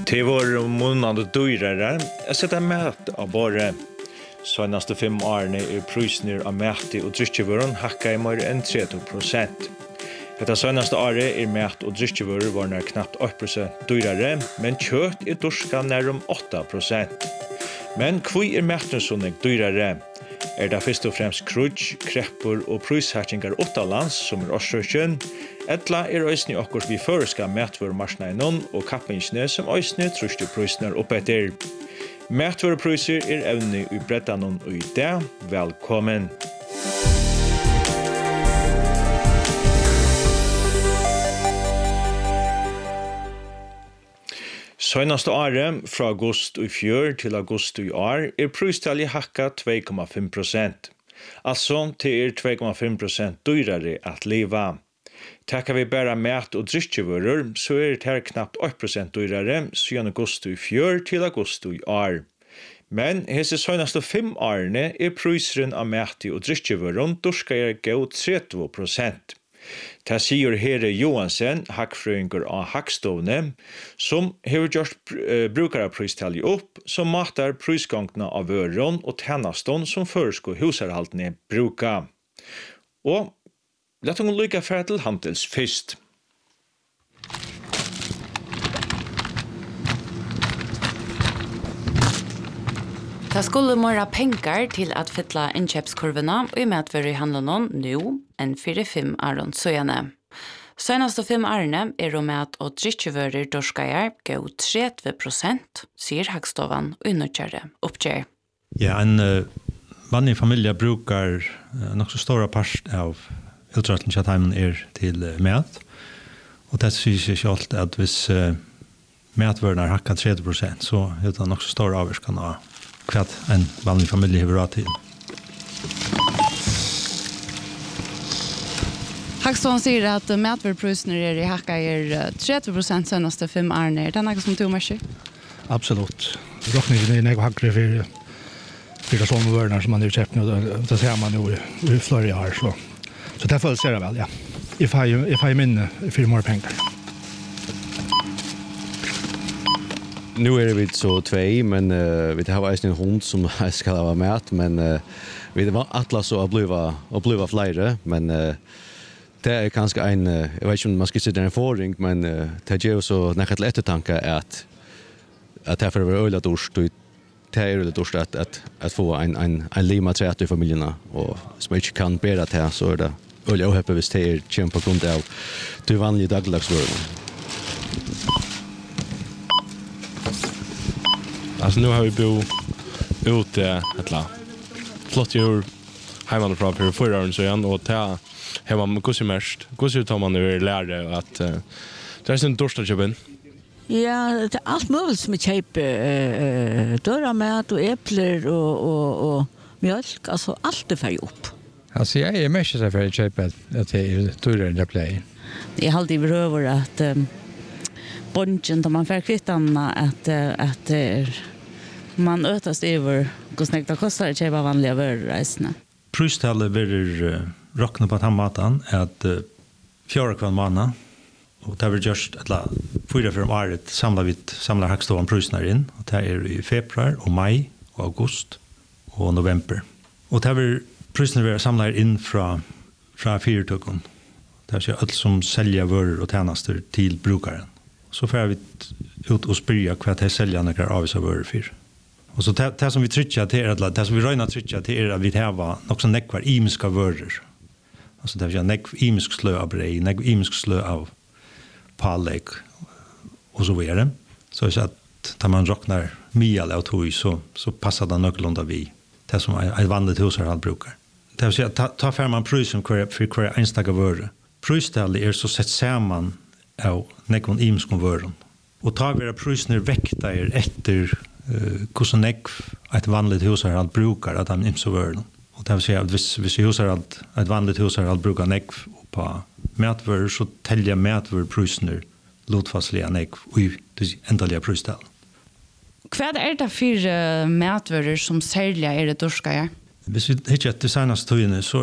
Det var månande dyrare. Jag sätter mät av bara senaste 5 årene prisen av mät och dryckjevåren hacka i mer än 30%. Detta senaste året mät och dryckjevåren var när knappt 8% dyrare, men kött dorska när 8%. Men kvui mätten som dyrare? Det först och främst krudj, kreppor och prishärkingar utomlands som årsröken. Etla ösni okkur vi føreska mætvarumarknaden og kappingene som øsni truste prisene opp etter. Mætvarupriser evne i Brettanon og i dag. Velkommen! Senaste året, fra august i fjør til august i år, pristallet hakka 2,5%. Altså til 2,5% dyrare at leva. Tackar vi bara mät och dryckjevöror så det här knappt 8% dyrare siden augusti i fjör till augusti i år. Men hese senaste 5 årene prisen av mät och dryckjevöror dorskar gå 30%. Det sier Herre Johansen, hackfrøyngur av Hackstovne, som har gjort brukarapristallet opp, som matar prisgångna av vøron og tennaston som føresko husarhaltene bruka. Og låt oss lycka för till handels först. Det skulle mera pengar till att fylla inköpskurvorna och i mätver i handlarna nu än 4-5 åren söjane. Senaste 5 årene mät och dryckjevörer dorskajar gå 30%, säger Hackstovan och innutgörare uppger. Ja, en vanlig familj brukar nog så stora part av utrattelsen til heimen til mæt. Og det synes ikke alt at hvis mætvørene hakka 30%, så er det nok så stor avvarskan av hva en vanlig familie har råd til. Hackstone sier at mætvørprøsene i hakka 30% senaste 5 årene. Er det noe som du merker? Absolutt. Råkningen er hakkere for sånne vørner som man har kjøpt nå. Det ser man jo i flere år, så det føles det vel, ja. If I minne, for mer pengar. Nu vi så 2, men vi har en hund som skal ha mat, men vi var alla så att bliva flere, men det är kanske en, jag vet inte om man ska sitta en förring, men det ger så näka till eftertanke att det för vara öliga dorst och det är det dorst att få en lima trätt i familjerna och som inte kan bära det så är det öliga ohäppe hvis det kommer på grund av det vanliga daglagsvården. Alltså nu har vi bo ute flott djur hemma från för 4 år sedan och ta hemma med kusimest. Kusir tar man nu lärare att det är sin torsdagsjobben. Ja, det är allt möjligt som köper dörramat och äppler och mjölk, alltså allt är för upp. Alltså jag är mest så för att köpa att det är dyrare än play. Det är alltid över att bunchen då man får kvittarna att man ötas över hur snägt det kostar att köpa vanliga varor. Pristallet blir rockna på att maten att 4 kvar månad och det blir just alla 4-5 året samlar Hackstovan priserna in och det är i februari och maj och august och november. Och det blir priserna vi samlar in från fyrtøkken. Det är allt som säljer varor och tjänster till brukaren. Så får vi ut och spyrja vad det säljer några avvisa varor för. Och så det som vi trycker till det som vi röjnar trycker till att vi har också nekvar imiska varor. Alltså det är nekv imisk slö av brej, nekv imisk slö av pallek och så vidare. Så är det att när man rocknar mial av tog så passar det någorlunda vi. Det som är ett vanligt hushåll brukar. Det vill säga, ta fram man prisen för hver enstaka vörre. Pristallet så sett samman av nekvon imskon vörren. Och ta våra priser väckta efter hur nekv ett vanligt hushåll brukar att han imso vörren. Och det vill säga, att hvis ett vanligt hushåll brukar nekv på mätvörre så täljer mätvörre priser lotfastliga nekv i det ändaliga pristallet. Vad är det för mätvörre som säljer det dorska? Hvis vi hittar till senaste tøyene, så